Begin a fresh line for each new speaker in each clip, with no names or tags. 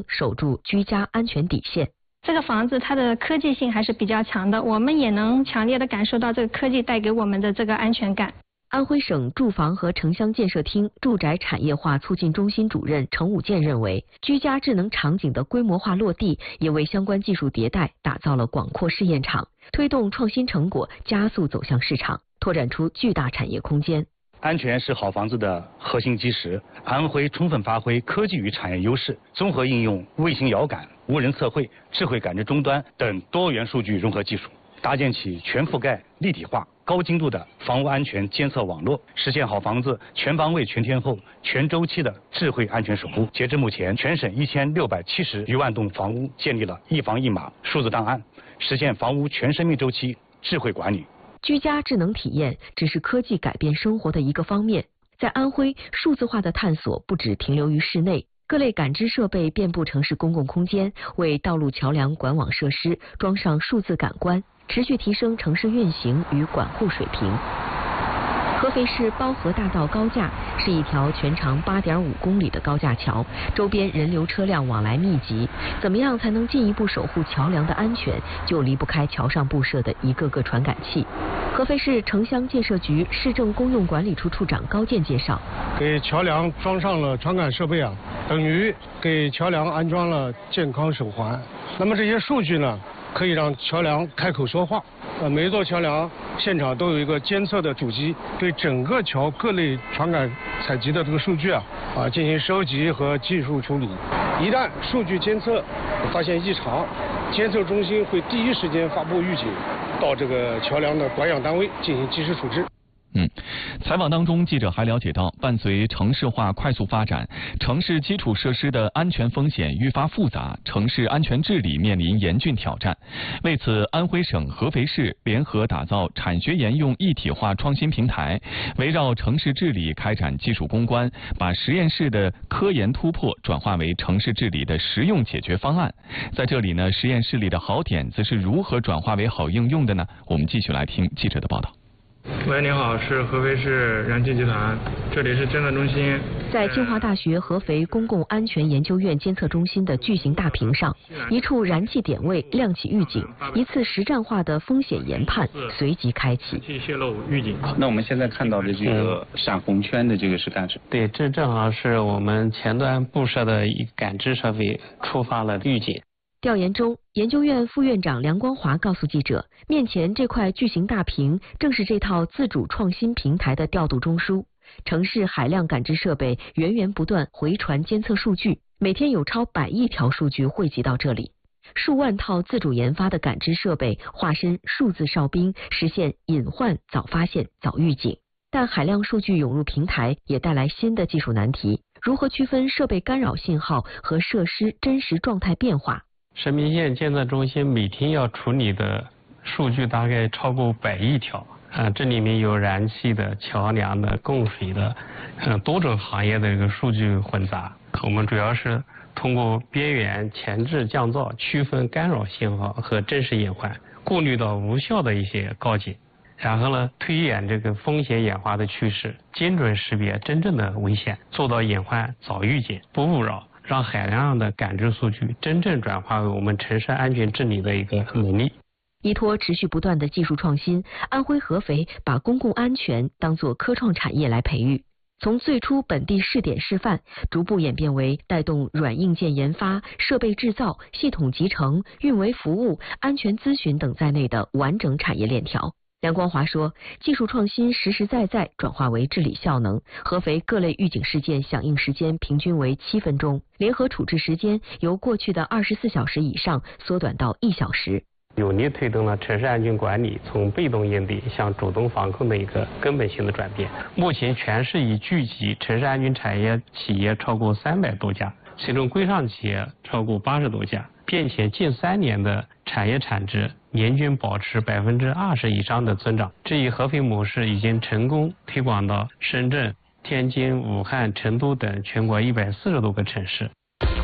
能守住居家安全底线。
这个房子它的科技性还是比较强的，我们也能强烈的感受到这个科技带给我们的这个安全感。
安徽省住房和城乡建设厅住宅产业化促进中心主任程武健认为，居家智能场景的规模化落地，也为相关技术迭代打造了广阔试验场，推动创新成果加速走向市场，拓展出巨大产业空间。
安全是好房子的核心基石。安徽充分发挥科技与产业优势，综合应用卫星遥感、无人测绘、智慧感知终端等多元数据融合技术，搭建起全覆盖、立体化、高精度的房屋安全监测网络，实现好房子全方位、全天候、全周期的智慧安全守护。截至目前，全省1670余万栋房屋建立了一房一码数字档案，实现房屋全生命周期智慧管理。
居家智能体验只是科技改变生活的一个方面，在安徽，数字化的探索不只停留于室内，各类感知设备遍布城市公共空间，为道路、桥梁、管网设施装上数字感官，持续提升城市运行与管护水平。合肥市包河大道高架是一条全长8.5公里的高架桥，周边人流车辆往来密集。怎么样才能进一步守护桥梁的安全，就离不开桥上布设的一个个传感器。合肥市城乡建设局市政公用管理处处长高健介绍，
给桥梁装上了传感设备等于给桥梁安装了健康手环。那么这些数据呢，可以让桥梁开口说话。每一座桥梁现场都有一个监测的主机，对整个桥各类传感采集的这个数据进行收集和技术处理。一旦数据监测发现异常，监测中心会第一时间发布预警，到这个桥梁的管养单位进行及时处置。
采访当中，记者还了解到，伴随城市化快速发展，城市基础设施的安全风险愈发复杂，城市安全治理面临严峻挑战。为此，安徽省合肥市联合打造产学研用一体化创新平台，围绕城市治理开展技术攻关，把实验室的科研突破转化为城市治理的实用解决方案。在这里呢，实验室里的好点子是如何转化为好应用的呢？我们继续来听记者的报道。
喂，您好，是合肥市燃气集团，这里是监测中心。
在清华大学合肥公共安全研究院监测中心的巨型大屏上，一处燃气点位亮起预警，一次实战化的风险研判随即开启。
气泄漏预警。
那我们现在看到的这个闪红圈的这个是干什么？
对，这正好是我们前端布设的一个感知设备触发了预警。
调研中，研究院副院长梁光华告诉记者，面前这块巨型大屏正是这套自主创新平台的调度中枢。城市海量感知设备源源不断回传监测数据，每天有超100亿条数据汇集到这里。数万套自主研发的感知设备化身数字哨兵，实现隐患早发现、早预警。但海量数据涌入平台，也带来新的技术难题：如何区分设备干扰信号和设施真实状态变化？
生命线监测中心每天要处理的数据大概超过100亿条这里面有燃气的、桥梁的、供水的，多种行业的这个数据混杂。我们主要是通过边缘前置降噪区分干扰信号和真实隐患，过滤到无效的一些告警，然后呢推演这个风险演化的趋势，精准识别真正的危险，做到隐患早预警、不误扰，让海量的感知数据真正转化为我们城市安全治理的一个能力。
依托持续不断的技术创新，安徽合肥把公共安全当作科创产业来培育。从最初本地试点示范，逐步演变为带动软硬件研发、设备制造、系统集成、运维服务、安全咨询等在内的完整产业链条。梁光华说，技术创新实实在在转化为治理效能，合肥各类预警事件响应时间平均为7分钟，联合处置时间由过去的24小时以上缩短到1小时。
有力推动了城市安全管理从被动应对向主动防控的一个根本性的转变。目前全市已聚集城市安全产业企业超过300多家，其中规上企业超过80多家，并且近3年的产业产值年均保持20%以上的增长。这一合肥模式已经成功推广到深圳、天津、武汉、成都等全国140多个城市。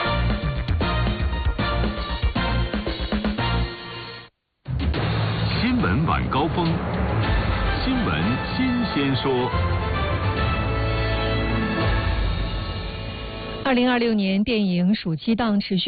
新闻晚高峰，新闻新鲜说。
2026年电影暑期档持续